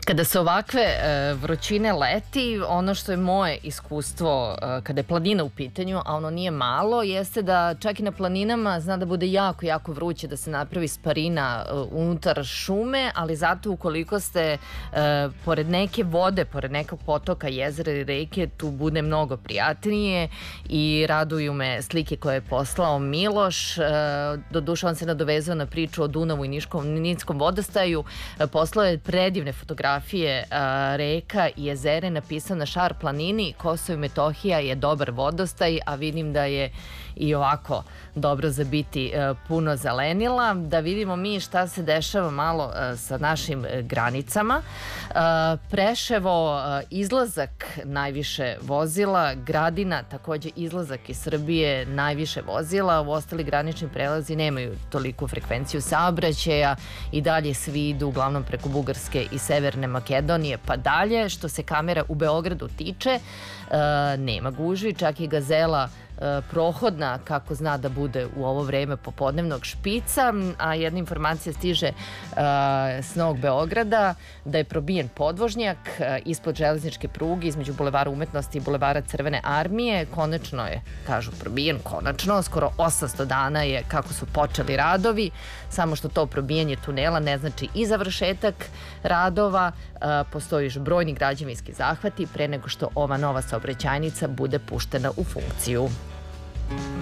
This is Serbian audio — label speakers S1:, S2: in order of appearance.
S1: Kada se ovakve vrućine leti, ono što je moje iskustvo kada je planina u pitanju, a ono nije malo, jeste da čak i na planinama zna da bude jako, jako vruće, da se napravi sparina unutar šume, ali zato ukoliko ste pored neke vode, pored nekog potoka, jezera ili reke, tu bude mnogo prijatnije i raduju me slike koje je poslao Miloš. Doduše, on se nadovezao na priču o Dunavu i Niškom vodostaju. Poslao je predivne fotografije reka i jezere, napisao na Šar planini. Kosovo i Metohija je dobar vodostaj, a vidim da je i ovako dobro za biti puno zelenila. Da vidimo mi šta se dešava malo sa našim granicama. Preševo, izlazak najviše vozila, Gradina takođe izlazak iz Srbije najviše vozila, u ostali granični prelazi nemaju toliku frekvenciju saobraćaja i dalje svi idu uglavnom preko Bugarske i Severne Makedonije pa dalje. Što se kamera u Beogradu tiče, nema gužvi, čak i Gazela prohodna kako zna da bude u ovo vreme popodnevnog špica, a jedna informacija stiže s Novog Beograda da je probijen podvožnjak ispod železničke pruge između Bulevara Umetnosti i Bulevara Crvene armije. Konačno je, kažu, probijen, konačno, skoro 800 dana je kako su počeli radovi, samo što to probijanje tunela ne znači i završetak radova. Postoji još brojni građevinski zahvati pre nego što ova nova saobraćajnica bude puštena u funkciju.